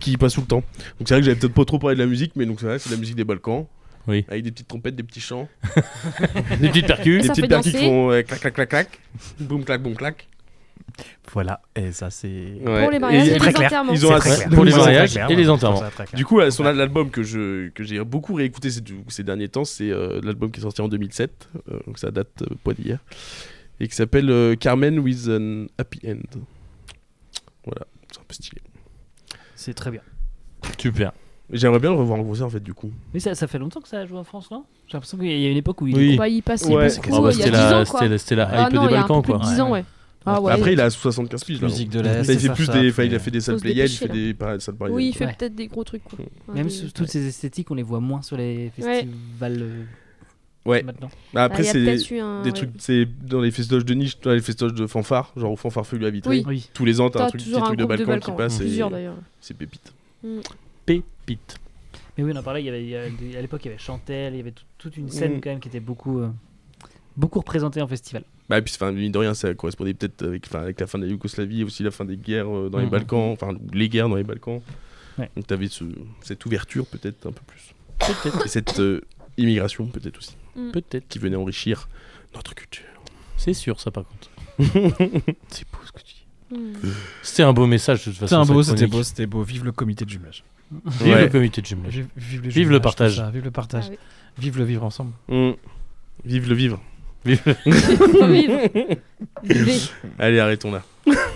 qui passe tout le temps. Donc c'est vrai que j'avais peut-être pas trop parlé de la musique, mais donc c'est vrai, c'est de la musique des Balkans. Oui. Avec des petites trompettes, des petits chants. Des petites percus. Des Ça petites fait percus qui danser. font clac, clac, clac, clac. Boum, clac, boum, clac. Voilà, et ça c'est... Ouais. Pour les mariages Et et très les clair. enterrements. Ils ont C'est un- très clair. Pour les C'est très mariages clair, et les ouais. enterrements. C'est très clair. Du coup, l'album que j'ai beaucoup réécouté ces derniers temps, c'est l'album qui est sorti en 2007, donc ça date pas d'hier, et qui s'appelle Carmen with an Happy End. Voilà, c'est un peu stylé. C'est très bien. Super. J'aimerais bien le revoir en concert en fait, du coup. Mais ça fait longtemps que ça a joué en France, non? J'ai l'impression qu'il y a une époque où il Oui. était- Bah, il passe Ouais. beaucoup, Ah bah, il y a c'était 10 ans, quoi. c'était la Ah hype non, des il y a un Balkans, peu plus quoi. de 10 ans, ouais. Ah ouais. Après, il a 75 piges là. Musique de Là, l'Est. il fait ça, plus ça, des, puis, il a fait des salles Faut se playel, il dépêcher, fait des salles parisiennes. Oui, il fait Ouais. peut-être des gros trucs, quoi. Même Des- toutes ces esthétiques, on les voit moins sur les festivals Ouais. maintenant. Bah, après, il y a c'est peut-être eu un... des ouais. trucs, c'est dans les festoches de niche, dans les festoches de fanfare, genre au fanfare Feu à Vitré. Oui. Oui. Tous les ans, t'as un T'as truc, petit toujours un truc de groupe de Balkans qui Balkans, passe. plusieurs et d'ailleurs. c'est pépite. Pépite. Mais oui, on en parlait, à l'époque, il y avait Chantel, il y avait toute une scène quand même qui était beaucoup représentée en festival. Bah, et puis, mine de rien, ça correspondait peut-être avec la fin de la Yougoslavie, aussi la fin des guerres dans les Balkans, enfin les guerres dans les Balkans. Ouais. Donc t'avais cette ouverture peut-être un peu plus. Peut-être. Et cette immigration peut-être aussi, Peut-être. qui venait enrichir notre culture. C'est sûr, ça, par contre. C'est beau ce que tu dis. C'était un beau message, de toute façon. C'était beau. Vive le comité de jumelage. Vive Ouais. le comité de jumelage. Vive le jumelage, partage. tout ça, Vive le partage. Ah oui. Vive le vivre ensemble. Vive le vivre. Faut vivre. Vivez. Allez, arrêtons là.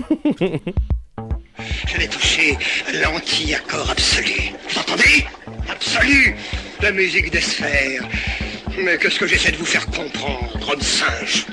Je vais toucher l'anti-accord absolu. Vous entendez? Absolu de musique des sphères. Mais qu'est-ce que j'essaie de vous faire comprendre, homme singe?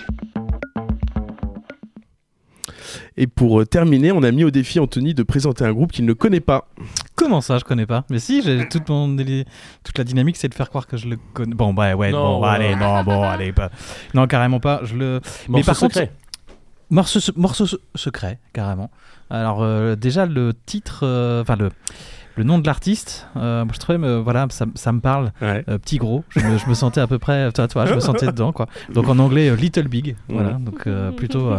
Et pour terminer, on a mis au défi Anthony de présenter un groupe qu'il ne connaît pas. Comment ça, je connais pas? Mais si, toute la dynamique, c'est de faire croire que je le connais. Bon, bah ouais, Non, bon, bah, allez, non, bon, allez, pas. Non, carrément pas. Mais par contre, secret. morceau secret, carrément. Alors, déjà, le titre, enfin, le nom de l'artiste, moi, je trouvais, voilà, ça me parle. Ouais. Petit gros, je me sentais à peu près, toi, je me sentais dedans, quoi. Donc en anglais, Little Big, voilà, donc plutôt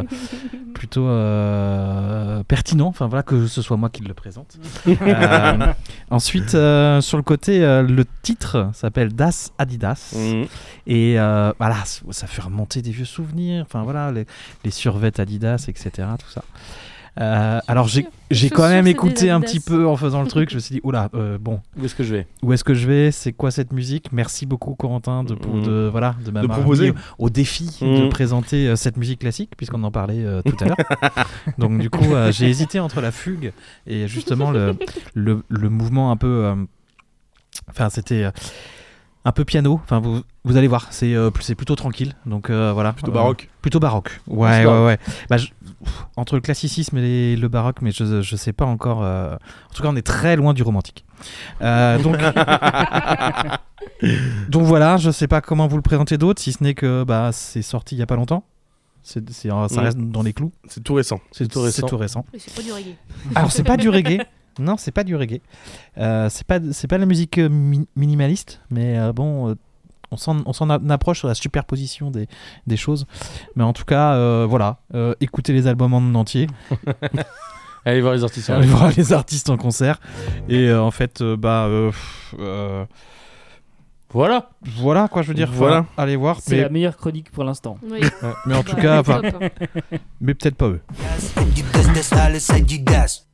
pertinent, enfin voilà, que ce soit moi qui le présente. Ensuite, sur le côté, le titre s'appelle Das Adidas, et voilà, ça fait remonter des vieux souvenirs, enfin voilà, les survêtes Adidas, etc., tout ça. Alors j'ai quand même écouté un petit peu en faisant le truc. Je me suis dit oula, bon, Où est-ce que je vais? où est-ce que je vais? C'est quoi cette musique? Merci beaucoup Corentin de m'avoir proposer. mis au défi de présenter cette musique classique, puisqu'on en parlait tout à l'heure. Donc du coup j'ai hésité entre la fugue et justement le mouvement un peu, enfin c'était un peu piano, enfin vous allez voir, c'est plutôt tranquille, donc voilà. Plutôt baroque. Plutôt baroque. Ouais. Bah, entre le classicisme et le baroque, mais je sais pas encore. En tout cas, on est très loin du romantique. Donc voilà, je sais pas comment vous le présenter d'autre, si ce n'est que bah c'est sorti il y a pas longtemps. Ça reste dans les clous. C'est tout récent. C'est tout récent. Mais c'est pas du reggae. Alors c'est pas du reggae. Non, c'est pas du reggae. C'est pas la musique minimaliste, mais bon, on s'en approche sur la superposition des choses. Mais en tout cas, voilà, écoutez les albums en entier. Allez voir les artistes. Allez voir les artistes en concert. Et en fait, voilà quoi, je veux dire. Voilà. Allez voir. C'est la meilleure chronique pour l'instant. Oui. Mais en tout cas, top. mais peut-être pas eux. Du gaz, alles sei du gaz.